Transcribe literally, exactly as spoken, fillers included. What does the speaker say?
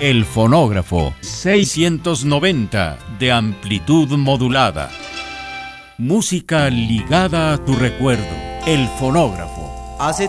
El fonógrafo seiscientos noventa de amplitud modulada. Música ligada a tu recuerdo. El fonógrafo. Hace